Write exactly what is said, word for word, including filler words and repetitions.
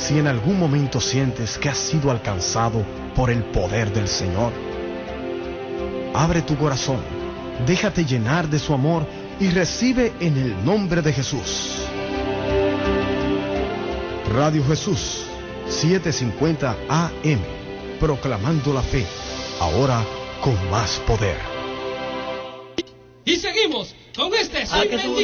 Si en algún momento sientes que has sido alcanzado por el poder del Señor, abre tu corazón, déjate llenar de su amor y recibe en el nombre de Jesús. Radio Jesús, setecientos cincuenta A M, proclamando la fe, ahora con más poder. Y seguimos con este Soy Bendito.